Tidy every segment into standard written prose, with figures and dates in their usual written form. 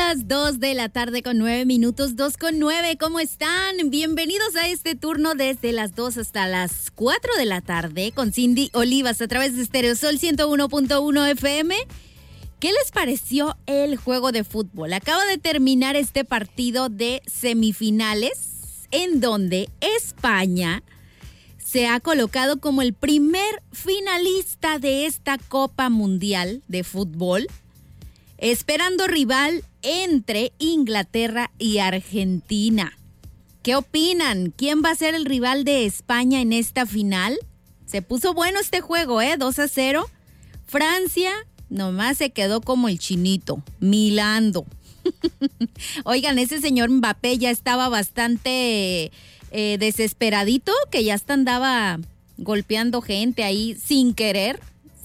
días, 2:09 p.m, 2:09, ¿cómo están? Bienvenidos a este turno desde las 2 hasta las 4 de la tarde con Cindy Olivas a través de Estereosol 101.1 FM. ¿Qué les pareció el juego de fútbol? Acaba de terminar este partido de semifinales en donde España se ha colocado como el primer finalista de esta Copa Mundial de Fútbol, esperando rival entre Inglaterra y Argentina. ¿Qué opinan? ¿Quién va a ser el rival de España en esta final? Se puso bueno este juego, 2-0. Francia nomás se quedó como el chinito, milando. Oigan, ese señor Mbappé ya estaba bastante desesperadito, que ya hasta andaba golpeando gente ahí sin querer,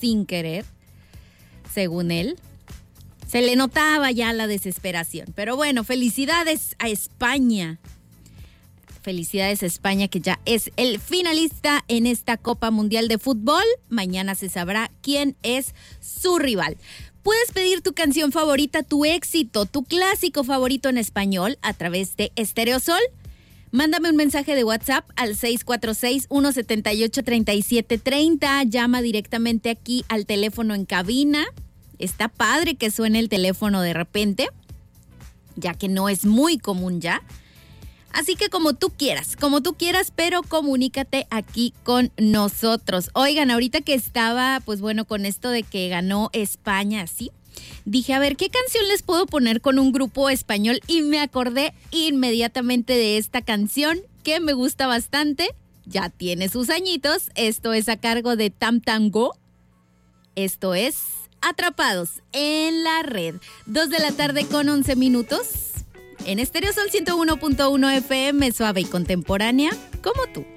según él. Se le notaba ya la desesperación. Pero bueno, felicidades a España. Felicidades a España, que ya es el finalista en esta Copa Mundial de Fútbol. Mañana se sabrá quién es su rival. Puedes pedir tu canción favorita, tu éxito, tu clásico favorito en español a través de Estereosol. Mándame un mensaje de WhatsApp al 646-178-3730. Llama directamente aquí al teléfono en cabina. Está padre que suene el teléfono de repente, ya que no es muy común ya. Así que como tú quieras, pero comunícate aquí con nosotros. Oigan, ahorita que estaba, pues bueno, con esto de que ganó España, ¿sí? Dije, a ver, ¿qué canción les puedo poner con un grupo español? Y me acordé inmediatamente de esta canción que me gusta bastante. Ya tiene sus añitos. Esto es a cargo de Tam Tam Go. Esto es Atrapados en la Red. 2:11 p.m. En Estereosol 101.1 FM, suave y contemporánea, como tú.